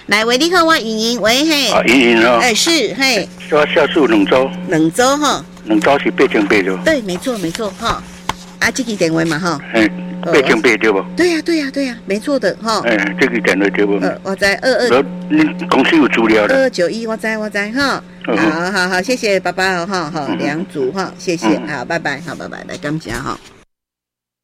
来，喂，你好，我莹莹，喂嘿。 莹莹哦。 是嘿。 我下树两周。 两周哈。 两周是8,800对。 对，没错哈。这个电话嘛哈。 8,800对不？ 对呀，没错的哈。 这个电话对不？ 我在22。 你公司有资料的。 2291，我在哈。好，谢谢爸爸哈，2组哈，谢谢，好，拜拜，好，拜拜，来感谢哈。